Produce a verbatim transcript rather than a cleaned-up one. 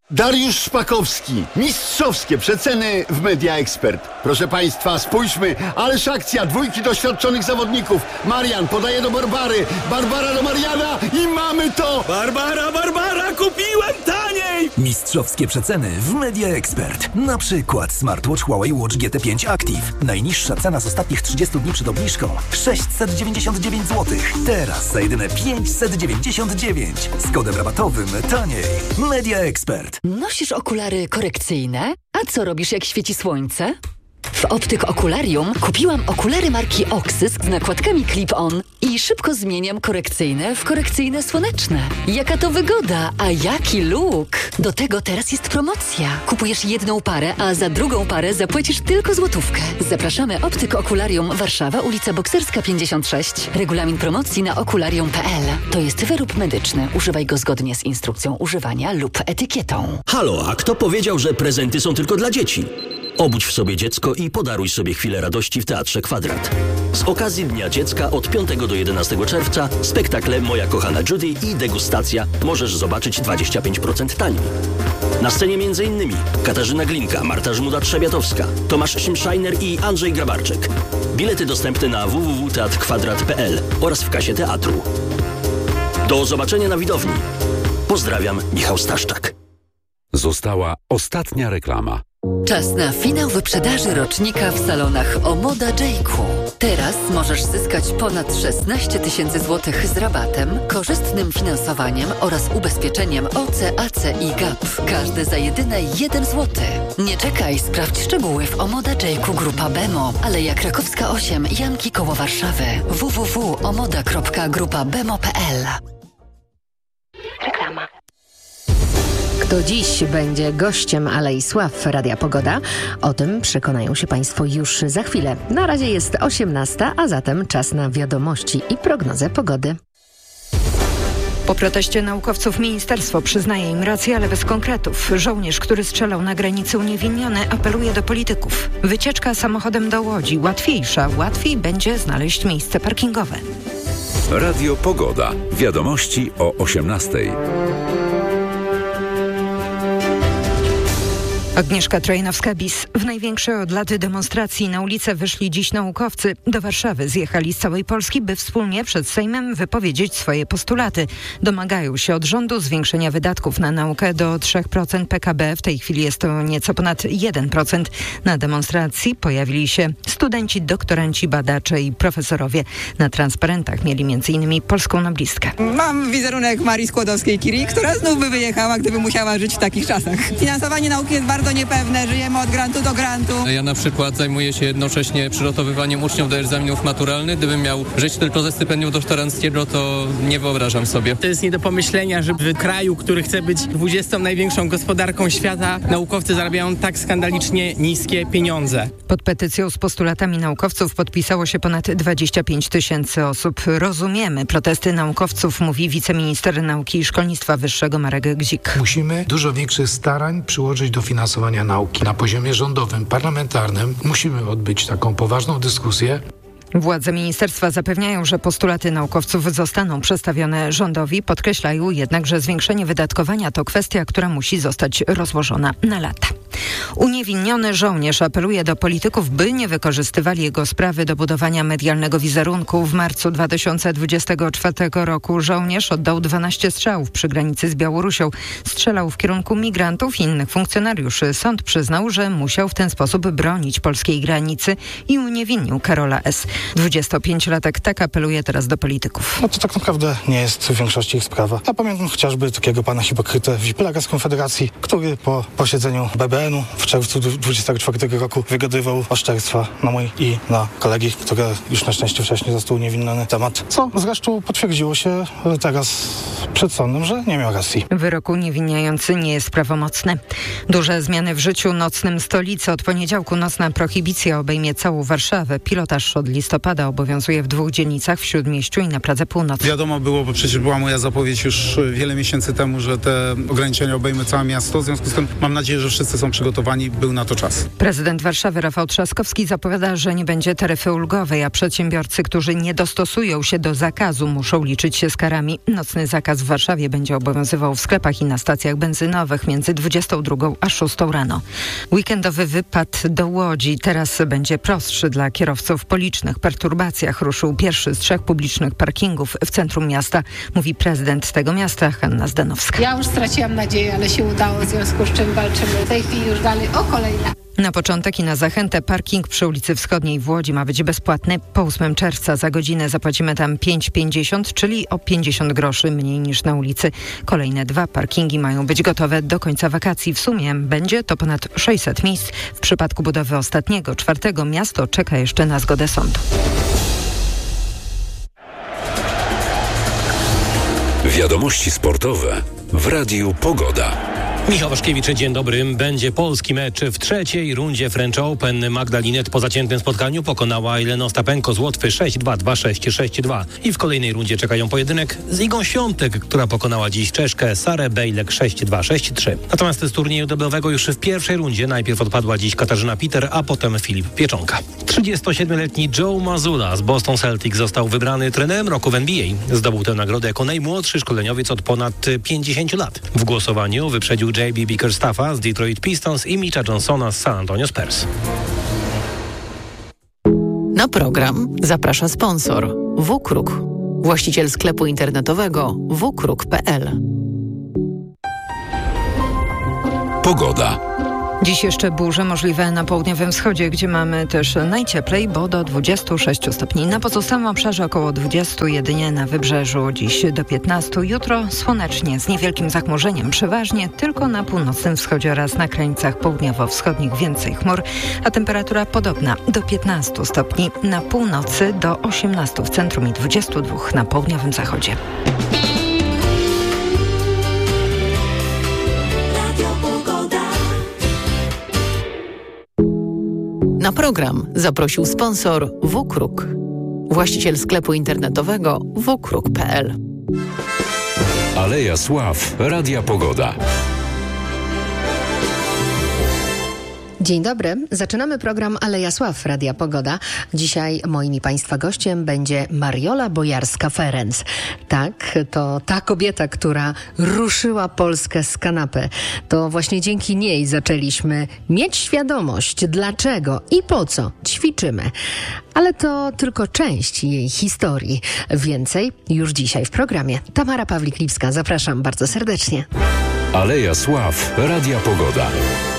Dariusz Szpakowski. Mistrzowskie przeceny w Media Expert. Proszę Państwa, spójrzmy, ależ akcja, dwójki doświadczonych zawodników. Marian podaje do Barbary, Barbara do Mariana i mamy to! Barbara, Barbara, kupiłem taniej! Mistrzowskie przeceny w Media Expert. Na przykład smartwatch Huawei Watch G T pięć Active. Najniższa cena z ostatnich trzydziestu dni przed obniżką sześćset dziewięćdziesiąt dziewięć złotych. Teraz za jedyne pięćset dziewięćdziesiąt dziewięć. Z kodem rabatowym taniej. Media Expert. Nosisz okulary korekcyjne? A co robisz, jak świeci słońce? W Optyk Okularium kupiłam okulary marki Oxys z nakładkami Clip-On i szybko zmieniam korekcyjne w korekcyjne słoneczne. Jaka to wygoda, a jaki look! Do tego teraz jest promocja. Kupujesz jedną parę, a za drugą parę zapłacisz tylko złotówkę. Zapraszamy Optyk Okularium Warszawa, ulica Bokserska pięćdziesiąt sześć. Regulamin promocji na okularium kropka p l. To jest wyrób medyczny. Używaj go zgodnie z instrukcją używania lub etykietą. Halo, a kto powiedział, że prezenty są tylko dla dzieci? Obudź w sobie dziecko i podaruj sobie chwilę radości w Teatrze Kwadrat. Z okazji Dnia Dziecka od piątego do jedenastego czerwca spektakle Moja kochana Judy i Degustacja możesz zobaczyć dwadzieścia pięć procent taniej. Na scenie m.in. Katarzyna Glinka, Marta Żmuda-Trzebiatowska, Tomasz Szymszajner i Andrzej Grabarczyk. Bilety dostępne na w w w kropka teatr kwadrat kropka p l oraz w kasie teatru. Do zobaczenia na widowni. Pozdrawiam, Michał Staszczak. Została ostatnia reklama. Czas na finał wyprzedaży rocznika w salonach Omoda Jayku. Teraz możesz zyskać ponad szesnaście tysięcy złotych z rabatem, korzystnym finansowaniem oraz ubezpieczeniem O C, A C i G A P. Każdy za jedyne jeden złoty. Nie czekaj, sprawdź szczegóły w Omoda Jayku Grupa Bemo, Aleja Krakowska osiem, Janki koło Warszawy. w w w kropka omoda kropka grupa bemo kropka p l. Reklama. Kto dziś będzie gościem Alei Sław Radia Pogoda? O tym przekonają się Państwo już za chwilę. Na razie jest osiemnasta, a zatem czas na wiadomości i prognozę pogody. Po proteście naukowców ministerstwo przyznaje im rację, ale bez konkretów. Żołnierz, który strzelał na granicy uniewinniony, apeluje do polityków. Wycieczka samochodem do Łodzi łatwiejsza. Łatwiej będzie znaleźć miejsce parkingowe. Radio Pogoda. Wiadomości o osiemnastej. Agnieszka Trojanowska-Bis. W największej od lat demonstracji na ulicę wyszli dziś naukowcy. Do Warszawy zjechali z całej Polski, by wspólnie przed Sejmem wypowiedzieć swoje postulaty. Domagają się od rządu zwiększenia wydatków na naukę do trzy procent P K B. W tej chwili jest to nieco ponad jeden procent. Na demonstracji pojawili się studenci, doktoranci, badacze i profesorowie. Na transparentach mieli między innymi polską noblistkę. Mam wizerunek Marii Skłodowskiej-Curie, która znów by wyjechała, gdyby musiała żyć w takich czasach. Finansowanie nauki jest bardzo niepewne, żyjemy od grantu do grantu. Ja na przykład zajmuję się jednocześnie przygotowywaniem uczniów do egzaminów maturalnych. Gdybym miał żyć tylko ze stypendium doktoranckiego, to nie wyobrażam sobie. To jest nie do pomyślenia, że w kraju, który chce być dwudziestą największą gospodarką świata, naukowcy zarabiają tak skandalicznie niskie pieniądze. Pod petycją z postulatami naukowców podpisało się ponad dwadzieścia pięć tysięcy osób. Rozumiemy protesty naukowców, mówi wiceminister nauki i szkolnictwa wyższego Marek Gzik. Musimy dużo większych starań przyłożyć do finansowania nauki. Na poziomie rządowym, parlamentarnym musimy odbyć taką poważną dyskusję. Władze ministerstwa zapewniają, że postulaty naukowców zostaną przedstawione rządowi. Podkreślają jednak, że zwiększenie wydatkowania to kwestia, która musi zostać rozłożona na lata. Uniewinniony żołnierz apeluje do polityków, by nie wykorzystywali jego sprawy do budowania medialnego wizerunku. W marcu dwa tysiące dwudziestego czwartego roku żołnierz oddał dwanaście strzałów przy granicy z Białorusią. Strzelał w kierunku migrantów i innych funkcjonariuszy. Sąd przyznał, że musiał w ten sposób bronić polskiej granicy i uniewinnił Karola S. dwudziestopięciolatek tak apeluje teraz do polityków. No to tak naprawdę nie jest w większości ich sprawa. Ja pamiętam chociażby takiego pana hipokrytę Wipelaga z Konfederacji, który po posiedzeniu B B N-u w czerwcu dwudziestego czwartego roku wygadywał oszczerstwa na mój i na kolegi, które już na szczęście wcześniej został uniewinniony temat, co zresztą potwierdziło się teraz przed sądem, że nie miał racji. Wyrok uniewinniający nie jest prawomocny. Duże zmiany w życiu nocnym stolicy. Od poniedziałku nocna prohibicja obejmie całą Warszawę. Pilotaż od listopada obowiązuje w dwóch dzielnicach, w Śródmieściu i na Pradze Północnej. Wiadomo było, bo przecież była moja zapowiedź już wiele miesięcy temu, że te ograniczenia obejmą całe miasto. W związku z tym mam nadzieję, że wszyscy są przygotowani, był na to czas. Prezydent Warszawy Rafał Trzaskowski zapowiada, że nie będzie taryfy ulgowej, a przedsiębiorcy, którzy nie dostosują się do zakazu, muszą liczyć się z karami. Nocny zakaz w Warszawie będzie obowiązywał w sklepach i na stacjach benzynowych między dwudziestą drugą a szóstą rano. Weekendowy wypad do Łodzi teraz będzie prostszy dla kierowców. Po licznych perturbacjach ruszył pierwszy z trzech publicznych parkingów w centrum miasta, mówi prezydent tego miasta Hanna Zdanowska. Ja już straciłam nadzieję, ale się udało, w związku z czym walczymy w tej chwili już dalej o kolejne. Na początek i na zachętę parking przy ulicy Wschodniej w Łodzi ma być bezpłatny. Po ósmego czerwca za godzinę zapłacimy tam pięć pięćdziesiąt, czyli o pięćdziesiąt groszy mniej niż na ulicy. Kolejne dwa parkingi mają być gotowe do końca wakacji. W sumie będzie to ponad sześćset miejsc. W przypadku budowy ostatniego, czwartego, miasto czeka jeszcze na zgodę sądu. Wiadomości sportowe w Radiu Pogoda. Michał Waszkiewicz, dzień dobry. Będzie polski mecz w trzeciej rundzie French Open. Magda Linette po zaciętym spotkaniu pokonała Ileną Ostapenko z Łotwy sześć dwa, dwa sześć, sześć dwa. I w kolejnej rundzie czekają pojedynek z Igą Świątek, która pokonała dziś Czeszkę Sarę Bejlek sześć dwa, sześć trzy. Natomiast z turnieju deblowego już w pierwszej rundzie najpierw odpadła dziś Katarzyna Peter, a potem Filip Pieczonka. trzydziestosiedmioletni Joe Mazzulla z Boston Celtics został wybrany trenerem roku w N B A. Zdobył tę nagrodę jako najmłodszy szkoleniowiec od ponad pięćdziesięciu lat. W głosowaniu wyprzedził J B Bickerstaffa z Detroit Pistons i Mitcha Johnsona z San Antonio Spurs. Na program zaprasza sponsor WKRUK, właściciel sklepu internetowego w k r u k kropka p l. Pogoda. Dziś jeszcze burze możliwe na południowym wschodzie, gdzie mamy też najcieplej, bo do dwudziestu sześciu stopni. Na pozostałym obszarze około dwudziestu, jedynie na wybrzeżu dziś do piętnastu. Jutro słonecznie, z niewielkim zachmurzeniem, przeważnie tylko na północnym wschodzie oraz na krańcach południowo-wschodnich więcej chmur, a temperatura podobna do piętnastu stopni na północy, do osiemnastu w centrum i dwudziestu dwóch na południowym zachodzie. Na program zaprosił sponsor WKRUK, właściciel sklepu internetowego w k r u k kropka p l. Aleja Sław, Radia Pogoda. Dzień dobry. Zaczynamy program Aleja Sław Radia Pogoda. Dzisiaj moim i Państwa gościem będzie Mariola Bojarska-Ferenc. Tak, to ta kobieta, która ruszyła Polskę z kanapy. To właśnie dzięki niej zaczęliśmy mieć świadomość, dlaczego i po co ćwiczymy. Ale to tylko część jej historii. Więcej już dzisiaj w programie. Tamara Pawlik-Lipska. Zapraszam bardzo serdecznie. Aleja Sław, Radia Pogoda.